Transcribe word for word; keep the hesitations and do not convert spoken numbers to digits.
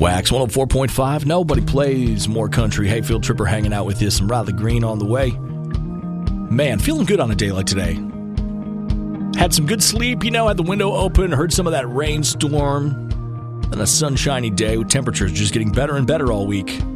Wax one oh four point five. Nobody plays more country. Hey, Field Tripper hanging out with you. Some Riley Green on the way. Man, feeling good on a day like today. Had some good sleep, you know, had the window open, heard some of that rainstorm. And a sunshiny day with temperatures just getting better and better all week.